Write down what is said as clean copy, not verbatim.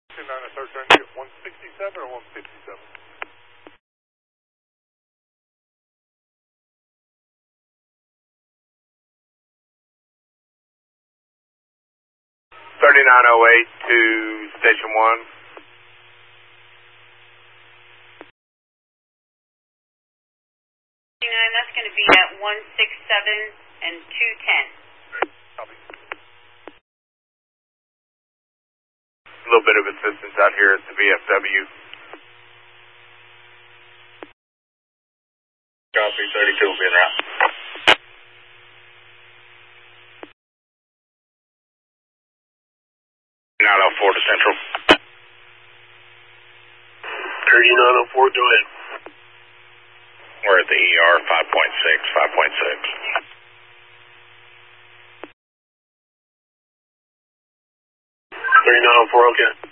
2903, trying to get 167 or 157? 3908 to Station 1. That's going to be at 167 and 210. Copy. A little bit of assistance out here at the VFW. Copy, 32 will be en route. 904 to Central. 3904, go ahead. We're at the ER 5.6, 5.6. 3904, okay.